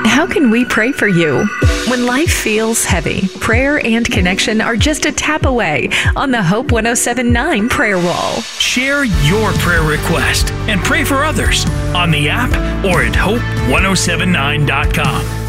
How can we pray for you? When life feels heavy, prayer and connection are just a tap away on the Hope 107.9 prayer wall. Share your prayer request and pray for others on the app or at hope1079.com.